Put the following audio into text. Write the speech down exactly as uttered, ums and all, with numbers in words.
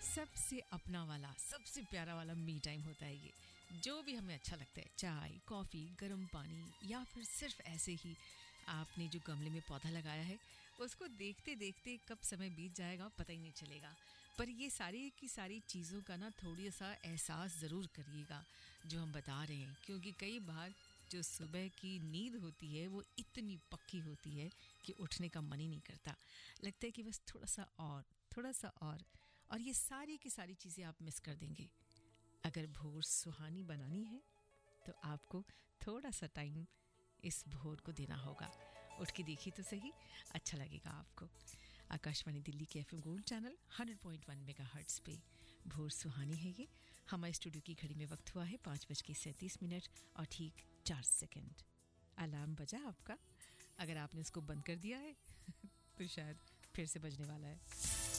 सबसे अपना वाला, सबसे प्यारा वाला मी टाइम होता है ये। जो भी हमें अच्छा लगता है, चाय, कॉफ़ी, गर्म पानी या फिर सिर्फ ऐसे ही आपने जो गमले में पौधा लगाया है उसको देखते देखते कब समय बीत जाएगा पता ही नहीं चलेगा। पर ये सारी की सारी चीज़ों का ना थोड़ी सा एहसास ज़रूर करिएगा जो हम बता रहे हैं, क्योंकि कई बार जो सुबह की नींद होती है वो इतनी पक्की होती है कि उठने का मन ही नहीं करता। लगता है कि बस थोड़ा सा और थोड़ा सा और और ये सारी की सारी चीज़ें आप मिस कर देंगे। अगर भोर सुहानी बनानी है तो आपको थोड़ा सा टाइम इस भोर को देना होगा। उठ के देखिए तो सही, अच्छा लगेगा आपको। आकाशवाणी दिल्ली के FM gold channel hundred point one megahertz पे भोर सुहानी है ये। हमारे स्टूडियो की घड़ी में वक्त हुआ है पाँच बज के सैंतीस मिनट और ठीक चार सेकंड। अलार्म बजा आपका? अगर आपने उसको बंद कर दिया है तो शायद फिर से बजने वाला है।